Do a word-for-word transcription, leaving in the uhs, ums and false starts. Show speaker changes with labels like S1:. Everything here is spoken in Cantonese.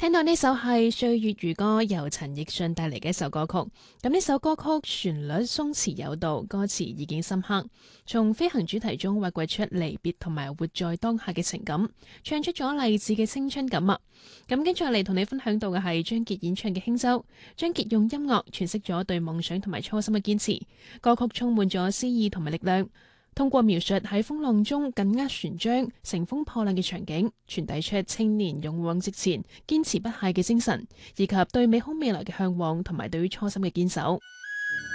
S1: 聽到呢首係歲月如歌，由陳奕迅帶嚟嘅一首歌曲。咁呢首歌曲旋律鬆弛有度，歌詞意境深刻，從飛行主題中挖掘出離別同埋活在當下嘅情感，唱出咗勵志嘅青春感啊！咁跟住嚟同你分享到嘅係張傑演唱嘅《輕舟》。張傑用音樂詮釋咗對夢想同埋初心嘅堅持，歌曲充滿咗詩意同埋力量。通過描述喺風浪中緊握船槳、乘風破浪嘅場景，傳遞出青年勇往直前、堅持不懈嘅精神，以及對美好未來嘅向往同埋對於初心嘅堅守。